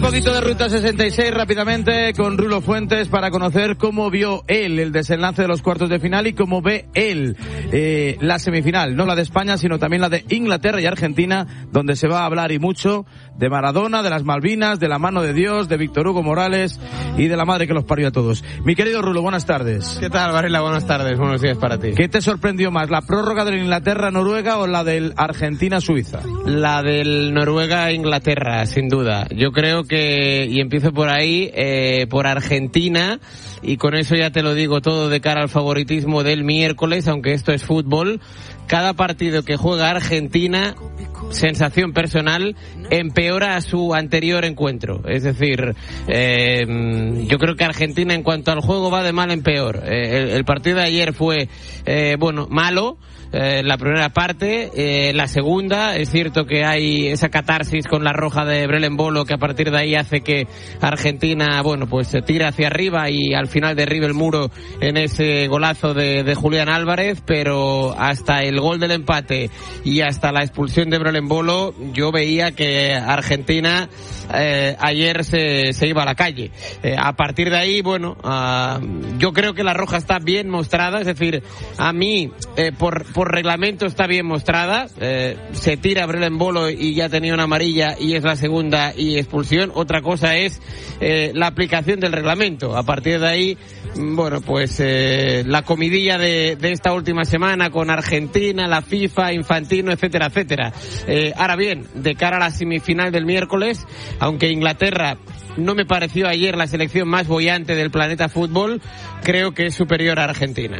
Un poquito de Ruta 66 rápidamente con Rulo Fuentes para conocer cómo vio él el desenlace de los cuartos de final y cómo ve él la semifinal, no la de España sino también la de Inglaterra y Argentina, donde se va a hablar y mucho de Maradona, de las Malvinas, de la mano de Dios, de Víctor Hugo Morales y de la madre que los parió a todos. Mi querido Rulo, buenas tardes. ¿Qué tal, Varela? Buenas tardes, buenos días para ti. ¿Qué te sorprendió más, la prórroga de Inglaterra-Noruega o la del Argentina-Suiza? La del Noruega-Inglaterra, sin duda. Yo creo que, y empiezo por ahí, por Argentina, y con eso ya te lo digo todo de cara al favoritismo del miércoles, aunque esto es fútbol. Cada partido que juega Argentina, sensación personal, empeora a su anterior encuentro. Es decir, yo creo que Argentina en cuanto al juego va de mal en peor. El partido de ayer fue, malo. La primera parte, la segunda, es cierto que hay esa catarsis con la roja de Brelen Bolo que a partir de ahí hace que Argentina, pues se tira hacia arriba y al final derribe el muro en ese golazo de Julián Álvarez, pero hasta el gol del empate y hasta la expulsión de Brelen Bolo yo veía que Argentina ayer se iba a la calle. A partir de ahí, yo creo que la roja está bien mostrada, es decir, a mí, por reglamento está bien mostrada, se tira Brelen Bolo y ya tenía una amarilla y es la segunda y expulsión. Otra cosa es la aplicación del reglamento. A partir de ahí, la comidilla de esta última semana con Argentina, la FIFA, Infantino, etcétera, etcétera. Ahora bien, de cara a la semifinal del miércoles, aunque Inglaterra no me pareció ayer la selección más boyante del planeta fútbol, creo que es superior a Argentina.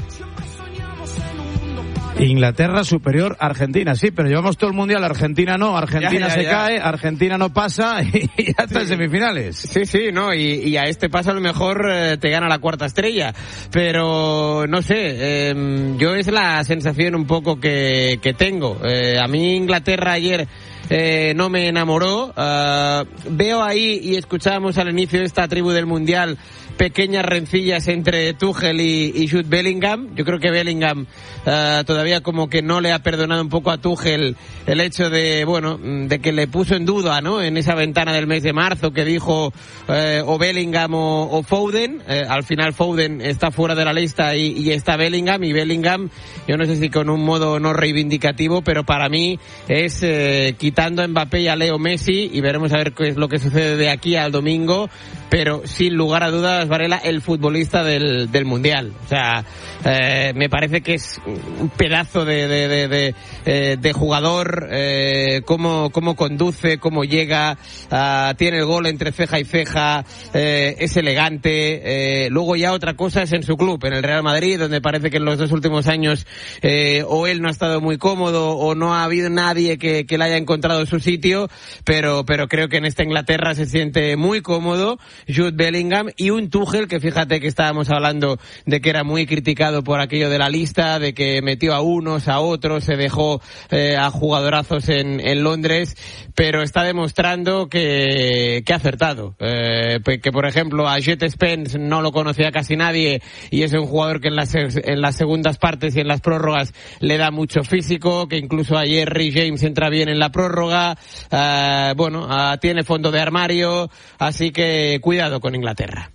Inglaterra superior a Argentina, sí, pero llevamos todo el mundial, Argentina no, Argentina cae, Argentina no pasa y ya está en semifinales. Sí, no, y a este paso a lo mejor te gana la cuarta estrella, pero no sé, yo es la sensación un poco que tengo. A mí Inglaterra ayer no me enamoró. Veo ahí, y escuchábamos al inicio de esta tribu del mundial, pequeñas rencillas entre Tuchel y Jude Bellingham. Yo creo que Bellingham todavía como que no le ha perdonado un poco a Tuchel el hecho de que le puso en duda, ¿no? En esa ventana del mes de marzo que dijo o Bellingham o Foden. Al final Foden está fuera de la lista y está Bellingham, y Bellingham, yo no sé si con un modo no reivindicativo, pero para mí es quitando a Mbappé y a Leo Messi, y veremos a ver qué es lo que sucede de aquí al domingo, pero sin lugar a dudas, Varela, el futbolista del mundial. O sea, me parece que es un pedazo de jugador, cómo conduce, cómo llega, tiene el gol entre ceja y ceja, es elegante. Luego ya otra cosa es en su club, en el Real Madrid, donde parece que en los 2 últimos años o él no ha estado muy cómodo o no ha habido nadie que le haya encontrado su sitio, pero creo que en esta Inglaterra se siente muy cómodo Jude Bellingham, y un Tuchel que fíjate que estábamos hablando de que era muy criticado por aquello de la lista, de que metió a unos, a otros, se dejó a jugadorazos en Londres, pero está demostrando que ha acertado. Que por ejemplo a Jet Spence no lo conocía casi nadie y es un jugador que en las segundas partes y en las prórrogas le da mucho físico, que incluso ayer Reece James entra bien en la prórroga, tiene fondo de armario, así que cuidado con Inglaterra.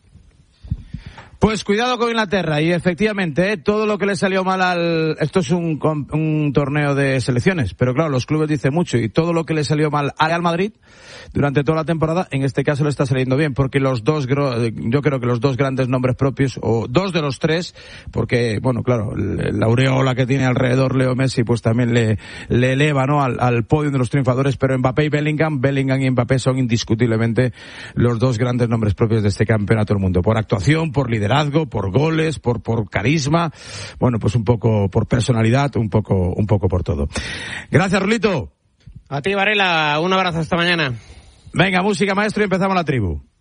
Pues cuidado con Inglaterra, y efectivamente, todo lo que le salió mal esto es un torneo de selecciones, pero claro, los clubes dicen mucho, y todo lo que le salió mal al Real Madrid durante toda la temporada, en este caso le está saliendo bien, porque yo creo que los 2 grandes nombres propios, o 2 de los 3, porque, claro, la aureola que tiene alrededor Leo Messi, pues también le eleva, ¿no?, al podio de los triunfadores, pero Mbappé y Bellingham y Mbappé son indiscutiblemente los 2 grandes nombres propios de este campeonato del mundo, por actuación, por liderazgo, por goles, por carisma, pues un poco por personalidad, un poco por todo. Gracias, Rulito. A ti, Varela, un abrazo, hasta mañana. Venga, música, maestro, y empezamos la tribu.